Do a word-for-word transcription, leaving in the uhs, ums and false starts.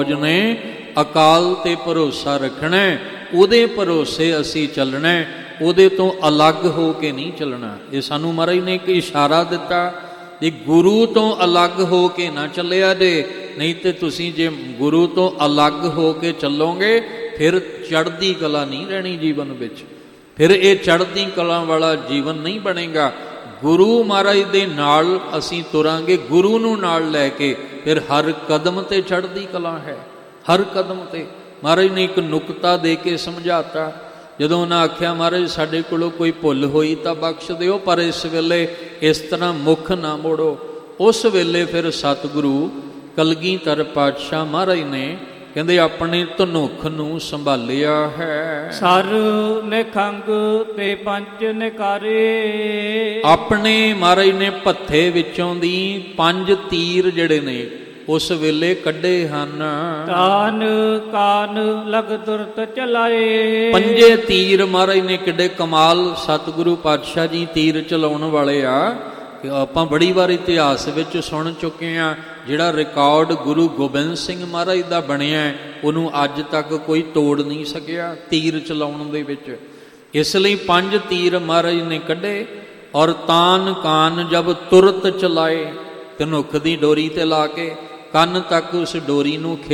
ਨੇ ਅਕਾਲ ਤੇ ਭਰੋਸਾ ਰੱਖਣਾ, ਉਹਦੇ ਭਰੋਸੇ ਅਸੀਂ ਚੱਲਣਾ, ਉਹਦੇ ਤੋਂ ਅਲੱਗ ਹੋ ਕੇ ਨਹੀਂ ਚੱਲਣਾ। ਇਹ ਸਾਨੂੰ ਮਹਾਰਾਜ ਨੇ ਇੱਕ ਇਸ਼ਾਰਾ ਦਿੱਤਾ ਕਿ ਗੁਰੂ ਤੋਂ ਅਲੱਗ ਹੋ ਕੇ ਨਾ ਚੱਲਿਆ ਜੇ, ਨਹੀਂ ਤੇ ਤੁਸੀਂ ਜੇ ਗੁਰੂ ਤੋਂ ਅਲੱਗ ਹੋ ਕੇ ਚੱਲੋਗੇ ਫਿਰ ਚੜ੍ਹਦੀ ਕਲਾ ਨਹੀਂ ਰਹਿਣੀ ਜੀਵਨ ਵਿੱਚ, ਫਿਰ ਇਹ ਚੜ੍ਹਦੀ ਕਲਾ ਵਾਲਾ ਜੀਵਨ ਨਹੀਂ ਬਣੇਗਾ। ਗੁਰੂ ਮਹਾਰਾਜ ਦੇ ਨਾਲ ਅਸੀਂ ਤੁਰਾਂਗੇ, ਗੁਰੂ ਨੂੰ ਨਾਲ ਲੈ ਕੇ, ਫਿਰ ਹਰ ਕਦਮ ਤੇ ਚੜ੍ਹਦੀ ਕਲਾ ਹੈ। ਹਰ ਕਦਮ ਤੇ ਮਹਾਰਾਜ ਨੇ ਇੱਕ ਨੁਕਤਾ ਦੇ ਕੇ ਸਮਝਾਤਾ। ਜਦੋਂ ਉਹਨਾਂ ਆਖਿਆ ਮਹਾਰਾਜ ਸਾਡੇ ਕੋਲੋਂ ਕੋਈ ਭੁੱਲ ਹੋਈ ਤਾਂ ਬਖਸ਼ ਦਿਓ, ਪਰ ਇਸ ਵੇਲੇ ਇਸ ਤਰ੍ਹਾਂ ਮੁੱਖ ਨਾ ਮੋੜੋ। ਉਸ ਵੇਲੇ ਫਿਰ ਸਤਿਗੁਰੂ ਕਲਗੀਧਰ ਪਾਤਸ਼ਾਹ ਮਹਾਰਾਜ ਨੇ ਕਹਿੰਦੇ ਆਪਣੇ ਧਨੁੱਖ ਨੂੰ ਸੰਭਾਲਿਆ ਹੈ। ਸਰ ਨਿਖੰਗ ਤੇ ਪੰਜ ਨਿਕਾਰੇ, ਆਪਣੇ ਮਹਾਰਾਜ ਨੇ ਭੱਥੇ ਵਿੱਚੋਂ ਦੀ ਪੰਜ ਤੀਰ ਜਿਹੜੇ ਨੇ ਉਸ ਵੇਲੇ ਕੱਢੇ ਹਨ। ਕਾਨ ਕਾਨ ਲਗ ਦੁਰਤ ਚਲਾਏ, ਪੰਜੇ ਤੀਰ ਮਹਾਰਾਜ ਨੇ ਕਿੱਡੇ ਕਮਾਲ ਸਤਿਗੁਰੂ ਪਾਤਸ਼ਾਹ ਜੀ ਤੀਰ ਚਲਾਉਣ ਵਾਲੇ ਆ। ਆਪਾਂ ਬੜੀ ਵਾਰ ਇਤਿਹਾਸ ਵਿੱਚ ਸੁਣ ਚੁੱਕੇ ਹਾਂ, ਜਿਹੜਾ ਰਿਕਾਰਡ ਗੁਰੂ ਗੋਬਿੰਦ ਸਿੰਘ ਮਹਾਰਾਜ ਦਾ ਬਣਿਆ ਉਹਨੂੰ ਅੱਜ ਤੱਕ ਕੋਈ ਤੋੜ ਨਹੀਂ ਸਕਿਆ ਤੀਰ ਚਲਾਉਣ ਦੇ ਵਿੱਚ। ਇਸ ਲਈ ਪੰਜ ਤੀਰ ਮਹਾਰਾਜ ਨੇ ਕੱਢੇ, ਔਰ ਤਾਨ ਕਾਨ ਜਬ ਤੁਰਤ ਚਲਾਏ, ਧਨੁੱਖ ਦੀ ਡੋਰੀ ਤੇ ਲਾ ਕੇ ਕੰਨ ਤੱਕ ਉਸ ਡੋਰੀ ਨੂੰ